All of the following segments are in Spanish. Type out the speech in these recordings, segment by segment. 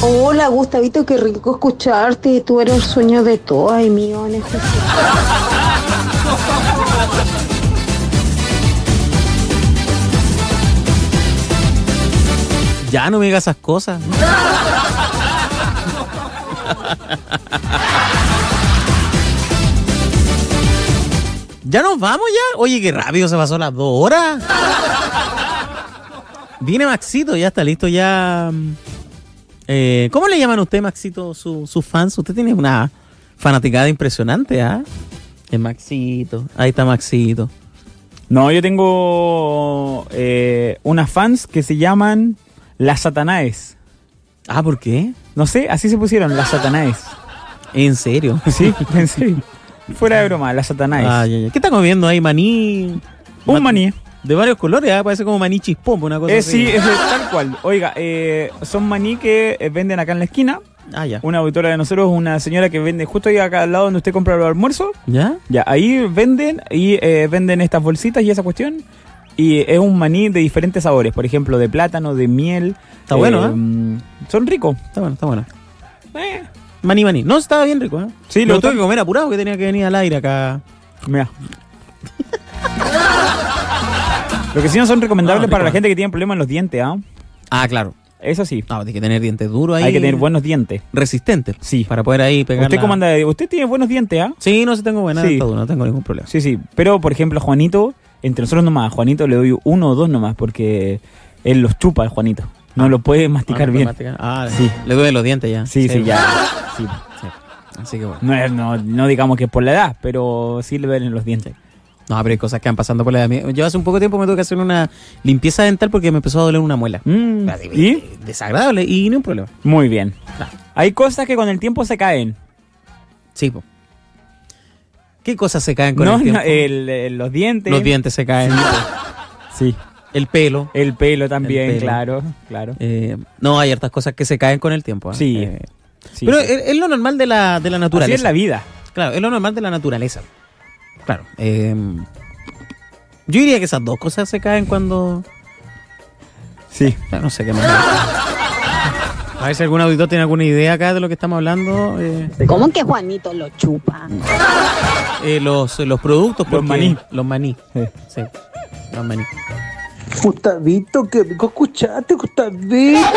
Hola, Gustavito, qué rico escucharte. Tú eres el sueño de todas, ay, mío, en especial. Ya no me digas esas cosas. ¿Ya nos vamos ya? Oye, qué rápido se pasó las 2 horas. Viene Maxito, ya está listo ya. ¿Cómo le llaman a usted, Maxito, sus fans? Usted tiene una fanaticada impresionante, ¿ah? Es Maxito, ahí está Maxito. No, yo tengo unas fans que se llaman las Satanaes. Ah, ¿por qué? No sé, así se pusieron, las Satanaes. ¿En serio? Sí, en serio. Fuera de broma, las Satanaes. Ah, ya. ¿Qué está comiendo ahí? ¿Maní? Un maní. De varios colores, ¿eh? Parece como maní chispón, una cosa así. Sí, es tal cual. Oiga, son maní que venden acá en la esquina. Ah, ya. Una auditora de nosotros, una señora que vende justo ahí acá al lado donde usted compra los almuerzos. ¿Ya? Ya, ahí venden y venden estas bolsitas y esa cuestión. Y es un maní de diferentes sabores, por ejemplo, de plátano, de miel. Está bueno, Son ricos. Está bueno. Maní. No, estaba bien rico, ¿eh? Sí, lo tuve que comer apurado que tenía que venir al aire acá. Mira. Lo que sí no son recomendables para la gente que tiene problemas en los dientes, ¿ah? Ah, claro. Eso sí. No, hay que tener dientes duros ahí. Hay que tener buenos dientes. Resistentes. Sí. Para poder ahí pegar. ¿Usted cómo anda? ¿Usted tiene buenos dientes, ah? Sí, no sé, tengo buena dentadura, no tengo ningún problema. Sí. Pero, por ejemplo, a Juanito, entre nosotros nomás, a Juanito le doy 1 o 2 nomás, porque él los chupa, el Juanito. No lo puede masticar bien. Sí. Le duelen los dientes ya. Sí, ya. Sí. Así que bueno. No digamos que es por la edad, pero sí le duelen los dientes. No, pero hay cosas que van pasando por la edad. Yo hace un poco de tiempo me tuve que hacer una limpieza dental porque me empezó a doler una muela. ¿Y? Desagradable y ni un problema. Muy bien. Hay cosas que con el tiempo se caen. Sí, po. ¿Qué cosas se caen con el tiempo? Los dientes. Los dientes se caen. Sí. El pelo. El pelo también, El pelo. claro. No, hay hartas cosas que se caen con el tiempo. Sí. Pero es lo normal de la naturaleza. Así es la vida. Claro, es lo normal de la naturaleza. Claro. Yo diría que esas dos cosas se caen cuando... Sí. No sé qué más. A ver si algún auditor tiene alguna idea acá de lo que estamos hablando. ¿Cómo que Juanito lo chupa? Los productos. Los maní. Los maní. Sí. Los maní. Gustavito, qué rico escucharte, Gustavito.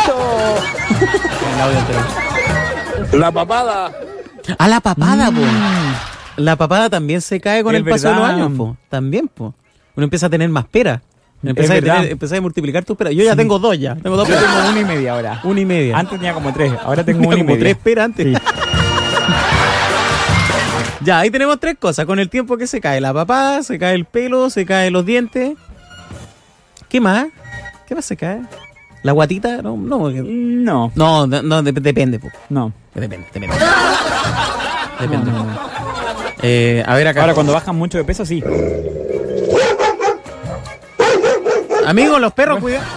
El audio entero. La papada. Ah, la papada, po. La papada también se cae con Es el paso de los verdad. años, po. También, po. Uno empieza a tener más peras. Empieza a multiplicar tus peras. Yo ya tengo 2 ya. Tengo 2 Yo peras. tengo 1,5 ahora. 1,5. Antes tenía como 3, ahora tengo Tenía 1,5. como 3 peras antes. Sí. Ya, ahí tenemos 3 cosas. Con el tiempo que se cae la papada, se cae el pelo, se caen los dientes. ¿Qué más? ¿Qué más se cae? ¿La guatita? No, porque... No. Depende, po. No. Depende. A ver acá. Ahora cuando bajan mucho de peso, sí. Amigos, los perros, cuidado.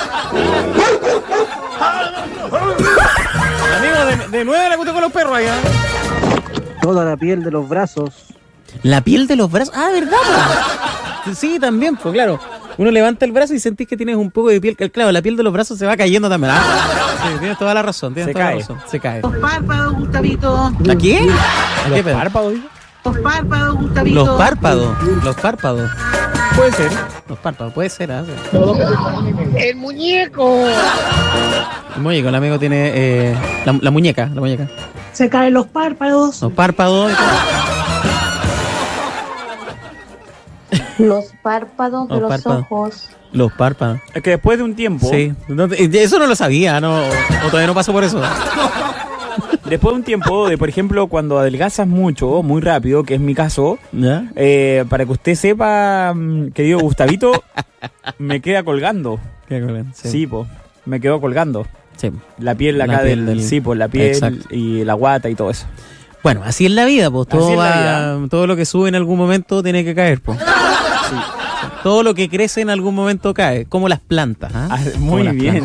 Amigos, de 9 le gusta con los perros allá. Toda la piel de los brazos. La piel de los brazos. Ah, ¿verdad? Po? Sí, también, pues claro. Uno levanta el brazo y sentís que tienes un poco de piel. Claro, la piel de los brazos se va cayendo también. Sí, tienes toda la razón. Se cae. Se cae. Los párpados, Gustavito. ¿A qué? ¿Los párpados? Los párpados, Gustavito. Los párpados. Puede ser. Los párpados, puede ser. ¿Ah? El muñeco. El muñeco, el amigo tiene la muñeca. Se caen los párpados. Los párpados. Los párpados de Los los párpados. ojos. Los párpados. Es que después de un tiempo. Sí. Eso no lo sabía, ¿no? O todavía no pasó por eso. Después de un tiempo, por ejemplo, cuando adelgazas mucho, muy rápido, que es mi caso, ¿Ya? para que usted sepa, querido Gustavito, me queda colgando. Sí, po. Me quedó colgando. Sí. La piel La acá piel del... Sí, pues la piel. Exacto. Y la guata y todo eso. Bueno, así es la vida, pues. Así es la vida. Todo lo que sube en algún momento tiene que caer, pues. Sí. Todo lo que crece en algún momento cae, como las plantas. ¿Ah? Muy bien.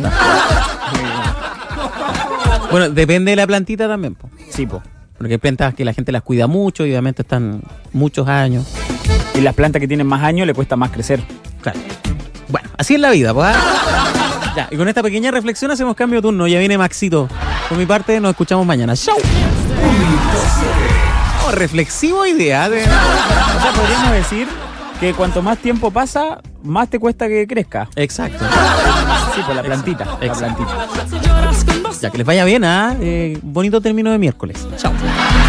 Bueno, depende de la plantita también, pues. Sí, po. Porque hay plantas que la gente las cuida mucho y obviamente están muchos años. Y las plantas que tienen más años le cuesta más crecer. Claro. Bueno, así es la vida, pues. Ya, y con esta pequeña reflexión hacemos cambio de turno. Ya viene Maxito. Por mi parte, nos escuchamos mañana. ¡Chau! Oh, reflexivo idea. O sea, podríamos decir que cuanto más tiempo pasa, más te cuesta que crezca. Exacto. Sí, por la plantita. La Exacto. plantita. Ya que les vaya bien, bonito término de miércoles. Chao.